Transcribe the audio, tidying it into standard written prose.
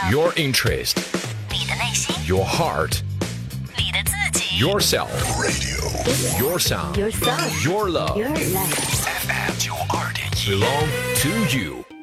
Your interest, 你的内心， your heart, 你的自己。 yourself, radio, your sound, Your sound. your love, Your life. FM 92.1 belong to you.